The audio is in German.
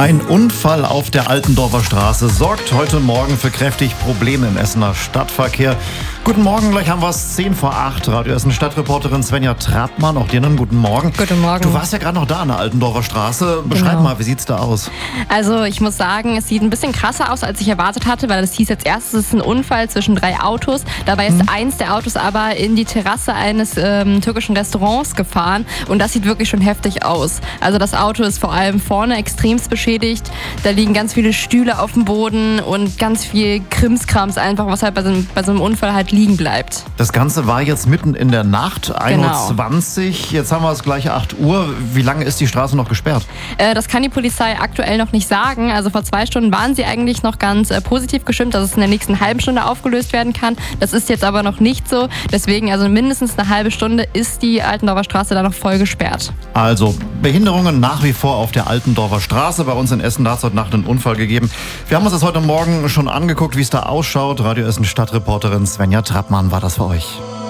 Ein Unfall auf der Altendorfer Straße sorgt heute Morgen für kräftig Probleme im Essener Stadtverkehr. Guten Morgen, gleich haben wir es 7:10. Radio Essen Stadtreporterin Svenja Trappmann, auch dir einen guten Morgen. Guten Morgen. Du warst ja gerade noch da an der Altendorfer Straße. Beschreib mal, wie sieht's da aus? Also ich muss sagen, es sieht ein bisschen krasser aus, als ich erwartet hatte, weil es hieß jetzt erst, es ist ein Unfall zwischen 3 Autos. Dabei ist eins der Autos aber in die Terrasse eines türkischen Restaurants gefahren und das sieht wirklich schon heftig aus. Also das Auto ist vor allem vorne extremst beschädigt. Da liegen ganz viele Stühle auf dem Boden und ganz viel Krimskrams einfach, was halt bei so einem Unfall halt liegen bleibt. Das Ganze war jetzt mitten in der Nacht, 1:20 Uhr. Jetzt haben wir es gleich 8 Uhr. Wie lange ist die Straße noch gesperrt? Das kann die Polizei aktuell noch nicht sagen. Also vor 2 Stunden waren sie eigentlich noch ganz positiv gestimmt, dass es in der nächsten halben Stunde aufgelöst werden kann. Das ist jetzt aber noch nicht so. Deswegen, also mindestens eine halbe Stunde ist die Altendorfer Straße da noch voll gesperrt. Also Behinderungen nach wie vor auf der Altendorfer Straße. Bei uns in Essen, da hat es heute Nacht einen Unfall gegeben. Wir haben uns das heute Morgen schon angeguckt, wie es da ausschaut. Radio Essen Stadtreporterin Svenja Trappmann war das für euch.